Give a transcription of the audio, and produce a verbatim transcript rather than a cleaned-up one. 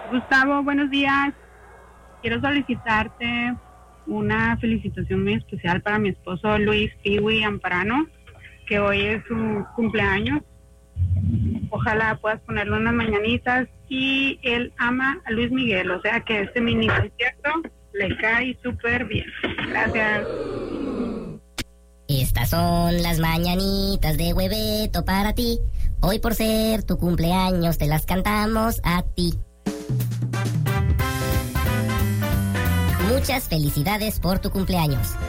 Gustavo, buenos días. Quiero solicitarte una felicitación muy especial para mi esposo Luis Piwi Amparano, que hoy es su cumpleaños. Ojalá puedas ponerle unas mañanitas, y él ama a Luis Miguel, o sea que este mini concierto le cae súper bien. Gracias. Estas son las mañanitas de Hueveto para ti. Hoy por ser tu cumpleaños te las cantamos a ti. Muchas felicidades por tu cumpleaños.